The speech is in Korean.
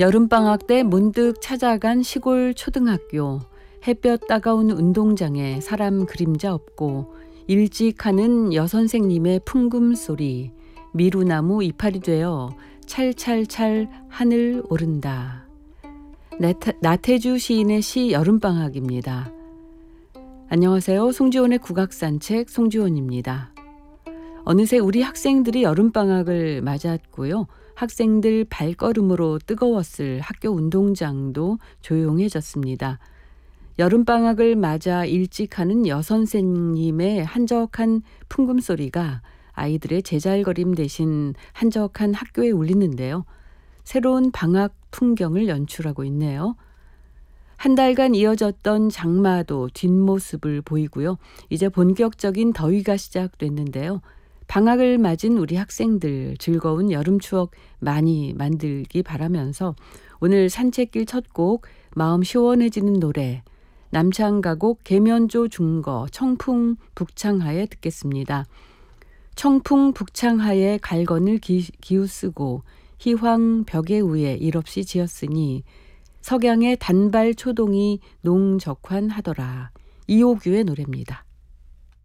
여름방학 때 문득 찾아간 시골 초등학교. 햇볕 따가운 운동장에 사람 그림자 없고 일찍 하는 여선생님의 풍금소리. 미루나무 이파리 되어 찰찰찰 하늘 오른다. 나태주 시인의 시 여름방학입니다. 안녕하세요. 송지원의 국악산책 송지원입니다. 어느새 우리 학생들이 여름방학을 맞았고요. 학생들 발걸음으로 뜨거웠을 학교 운동장도 조용해졌습니다. 여름방학을 맞아 일찍 하는 여선생님의 한적한 풍금소리가 아이들의 제잘거림 대신 한적한 학교에 울리는데요. 새로운 방학 풍경을 연출하고 있네요. 한 달간 이어졌던 장마도 뒷모습을 보이고요. 이제 본격적인 더위가 시작됐는데요. 방학을 맞은 우리 학생들 즐거운 여름 추억 많이 만들기 바라면서 오늘 산책길 첫 곡 마음 시원해지는 노래 남창가곡 계면조 중거 청풍 북창하에 듣겠습니다. 청풍 북창하에 갈건을 기우쓰고 희황 벽에 위에 일없이 지었으니 석양의 단발 초동이 농적환하더라. 이호규의 노래입니다.